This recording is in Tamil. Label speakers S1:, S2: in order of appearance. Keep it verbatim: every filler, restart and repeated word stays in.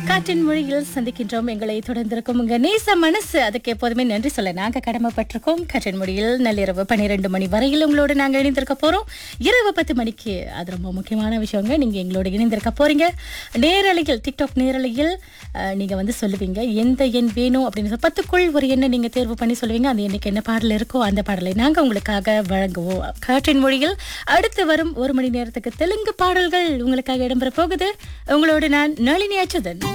S1: காற்றின் மொழியில் சந்திக்கின்றோம். எங்களை தொடர்ந்திருக்கும் உங்க நேச மனசு, அதுக்கு எப்போதுமே நன்றி சொல்ல நாங்க கடமைப்பட்டிருக்கோம். காற்றின் மொழியில் நள்ளிரவு பன்னிரண்டு மணி வரையில் உங்களோட நாங்க இணைந்திருக்க போறோம். இரவு பத்து மணிக்கு அது ரொம்ப முக்கியமான விஷயங்க, நீங்க எங்களோட இணைந்திருக்க போறீங்க. நேரலையில், டிக்டாக் நேரலையில் அஹ், நீங்க வந்து சொல்லுவீங்க எந்த எண் வேணும் அப்படின்னு சொல்லி, பத்துக்குள் ஒரு எண்ணை நீங்க தேர்வு பண்ணி சொல்லுவீங்க. அந்த எண்ணுக்கு என்ன பாடல் இருக்கோ அந்த பாடலை நாங்க உங்களுக்காக வழங்குவோம். காற்றின் மொழியில் அடுத்து வரும் ஒரு மணி நேரத்துக்கு தெலுங்கு பாடல்கள் உங்களுக்காக இடம்பெற போகுது. உங்களோட நான் நளினி அச்சுதன்.